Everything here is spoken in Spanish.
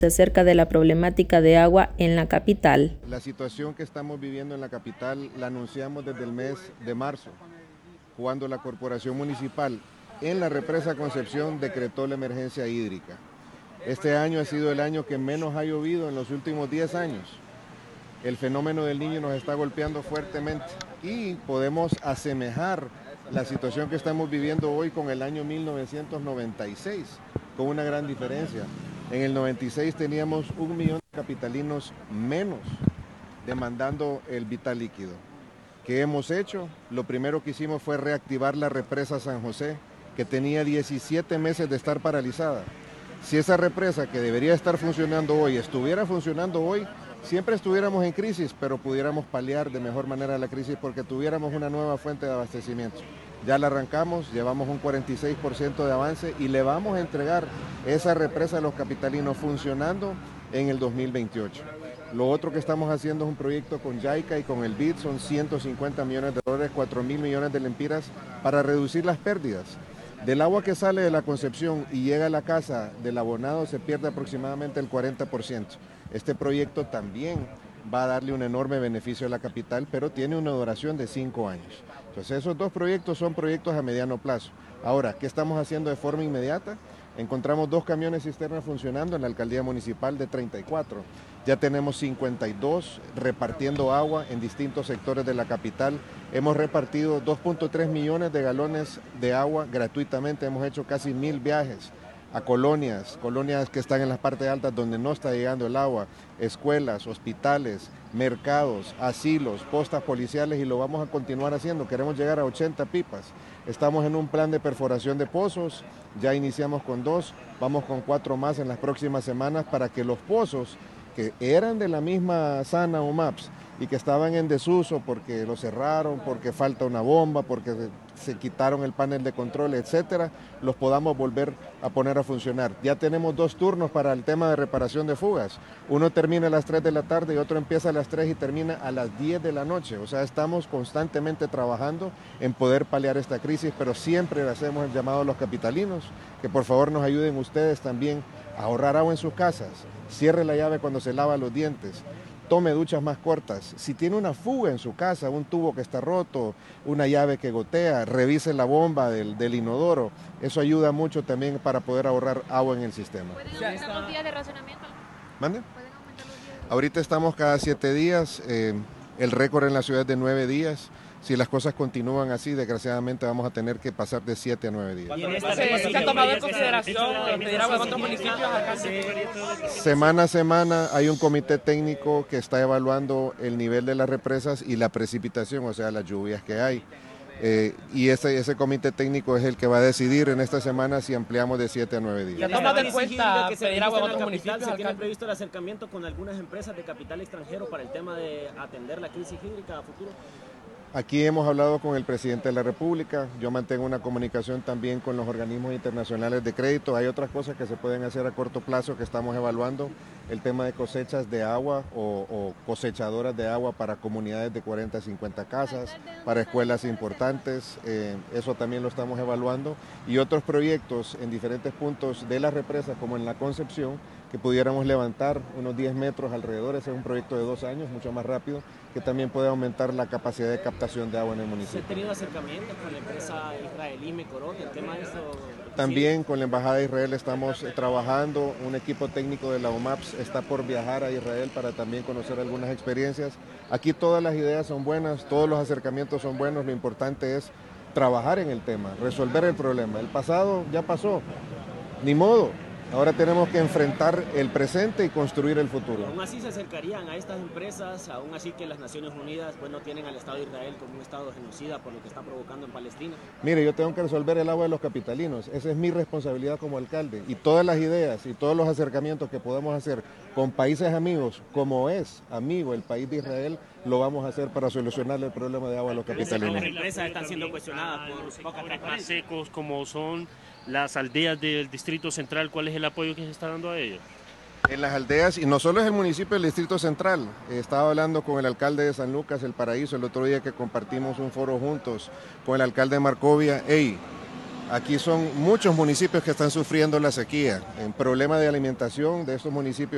acerca de la problemática de agua en la capital. La situación que estamos viviendo en la capital la anunciamos desde el mes de marzo, cuando la Corporación Municipal en la represa Concepción decretó la emergencia hídrica. Este año ha sido el año que menos ha llovido en los últimos 10 años. El fenómeno del Niño nos está golpeando fuertemente y podemos asemejar la situación que estamos viviendo hoy con el año 1996, con una gran diferencia. En el 96 teníamos 1 millón de capitalinos menos demandando el vital líquido. ¿Qué hemos hecho? Lo primero que hicimos fue reactivar la represa San José, que tenía 17 meses de estar paralizada. Si esa represa que debería estar funcionando hoy estuviera funcionando hoy, siempre estuviéramos en crisis, pero pudiéramos paliar de mejor manera la crisis porque tuviéramos una nueva fuente de abastecimiento. Ya la arrancamos, llevamos un 46% de avance y le vamos a entregar esa represa a los capitalinos funcionando en el 2028. Lo otro que estamos haciendo es un proyecto con JICA y con el BID, son 150 millones de dólares, 4.000 millones de lempiras para reducir las pérdidas. Del agua que sale de la Concepción y llega a la casa del abonado se pierde aproximadamente el 40%. Este proyecto también va a darle un enorme beneficio a la capital, pero tiene una duración de 5 años. Entonces esos dos proyectos son proyectos a mediano plazo. Ahora, ¿qué estamos haciendo de forma inmediata? Encontramos 2 camiones cisternas funcionando en la alcaldía municipal de 34. Ya tenemos 52 repartiendo agua en distintos sectores de la capital. Hemos repartido 2.3 millones de galones de agua gratuitamente. Hemos hecho casi 1000 viajes a colonias que están en las partes altas donde no está llegando el agua, escuelas, hospitales, mercados, asilos, postas policiales y lo vamos a continuar haciendo. Queremos llegar a 80 pipas. Estamos en un plan de perforación de pozos, ya iniciamos con 2, vamos con 4 más en las próximas semanas para que los pozos que eran de la misma Sana o MAPS y que estaban en desuso porque lo cerraron, porque falta una bomba, porque se quitaron el panel de control, etcétera, los podamos volver a poner a funcionar. Ya tenemos 2 turnos para el tema de reparación de fugas. Uno termina a las 3 de la tarde y otro empieza a las 3 y termina a las 10 de la noche. O sea, estamos constantemente trabajando en poder paliar esta crisis, pero siempre le hacemos el llamado a los capitalinos que por favor nos ayuden ustedes también a ahorrar agua en sus casas. Cierre la llave cuando se lava los dientes. Tome duchas más cortas. Si tiene una fuga en su casa, un tubo que está roto, una llave que gotea, revise la bomba del inodoro. Eso ayuda mucho también para poder ahorrar agua en el sistema. ¿Pueden aumentar los días de racionamiento? ¿Mande? ¿Pueden aumentar los días? Ahorita estamos cada 7 días. El récord en la ciudad es de 9 días. Si las cosas continúan así, desgraciadamente vamos a tener que pasar de 7 a 9 días. ¿Y en esta ¿Se ha tomado en consideración pedir agua en otros municipios? Semana a semana hay un comité técnico que está evaluando el nivel de las represas y la precipitación, o sea, las lluvias que hay. Y ese comité técnico es el que va a decidir en esta semana si ampliamos de 7 a 9 días. ¿Ya tomas en cuenta pedir agua en otros municipios? ¿Se tiene previsto el acercamiento con algunas empresas de capital extranjero para el tema de atender la crisis hídrica a futuro? Aquí hemos hablado con el presidente de la República, yo mantengo una comunicación también con los organismos internacionales de crédito. Hay otras cosas que se pueden hacer a corto plazo que estamos evaluando, el tema de cosechas de agua o cosechadoras de agua para comunidades de 40 a 50 casas, para escuelas importantes, eso también lo estamos evaluando, y otros proyectos en diferentes puntos de la represa como en la Concepción, que pudiéramos levantar unos 10 metros alrededor. Ese es un proyecto de 2 años, mucho más rápido, que también puede aumentar la capacidad de captación de agua en el municipio. ¿Se ha tenido acercamientos con la empresa israelí Mekorot, el tema de eso? También con la Embajada de Israel estamos trabajando, un equipo técnico de la OMAPS está por viajar a Israel para también conocer algunas experiencias. Aquí todas las ideas son buenas, todos los acercamientos son buenos, lo importante es trabajar en el tema, resolver el problema. El pasado ya pasó, ni modo. Ahora tenemos que enfrentar el presente y construir el futuro. ¿Aún así se acercarían a estas empresas, aún así que las Naciones Unidas no tienen al Estado de Israel como un Estado genocida por lo que está provocando en Palestina? Mire, yo tengo que resolver el agua de los capitalinos, esa es mi responsabilidad como alcalde, y todas las ideas y todos los acercamientos que podemos hacer con países amigos, como es amigo el país de Israel, lo vamos a hacer para solucionar el problema de agua de los capitalinos. Las empresas están siendo cuestionadas por poca transparencia. Secos como son las aldeas del Distrito Central, ¿cuál es el apoyo que se está dando a ellos? En las aldeas, y no solo es el municipio del Distrito Central, estaba hablando con el alcalde de San Lucas, El Paraíso, el otro día que compartimos un foro juntos con el alcalde de Marcovia. Aquí son muchos municipios que están sufriendo la sequía, el problema de alimentación de estos municipios